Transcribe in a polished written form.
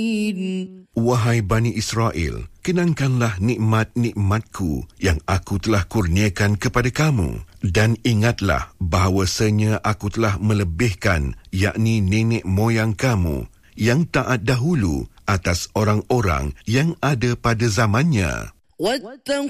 Wahai Bani Israel, kenangkanlah nikmat-nikmatku yang aku telah kurniakan kepada kamu. Dan ingatlah bahawasanya aku telah melebihkan, yakni nenek moyang kamu, yang taat dahulu atas orang-orang yang ada pada zamannya.